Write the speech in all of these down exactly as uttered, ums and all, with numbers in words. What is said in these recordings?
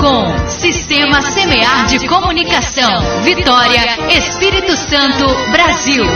com Sistema Semear de Comunicação. Vitória, Espírito Santo, Brasil.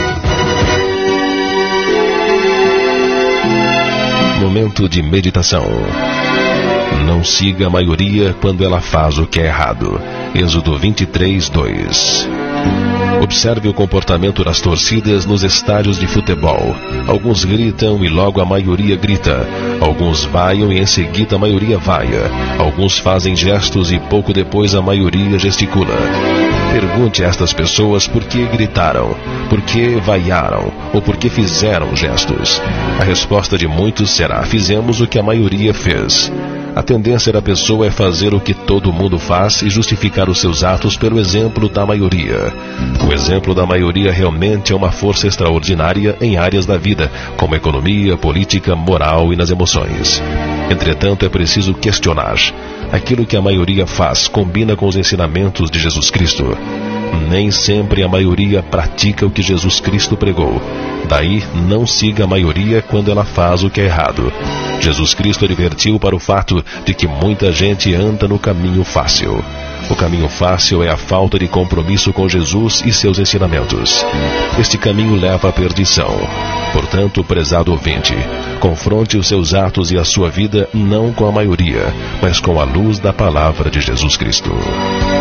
Momento de meditação. Não siga a maioria quando ela faz o que é errado. Êxodo vinte e três, dois. Observe o comportamento das torcidas nos estádios de futebol. Alguns gritam e logo a maioria grita. Alguns vaiam e em seguida a maioria vaia. Alguns fazem gestos e pouco depois a maioria gesticula. Pergunte a estas pessoas por que gritaram, por que vaiaram ou por que fizeram gestos. A resposta de muitos será: fizemos o que a maioria fez. A tendência da pessoa é fazer o que todo mundo faz e justificar os seus atos pelo exemplo da maioria. O exemplo da maioria realmente é uma força extraordinária em áreas da vida, como economia, política, moral e nas emoções. Entretanto, é preciso questionar: aquilo que a maioria faz combina com os ensinamentos de Jesus Cristo? Nem sempre a maioria pratica o que Jesus Cristo pregou. Daí, não siga a maioria quando ela faz o que é errado. Jesus Cristo advertiu para o fato de que muita gente anda no caminho fácil. O caminho fácil é a falta de compromisso com Jesus e seus ensinamentos. Este caminho leva à perdição. Portanto, prezado ouvinte, confronte os seus atos e a sua vida não com a maioria, mas com a luz da palavra de Jesus Cristo.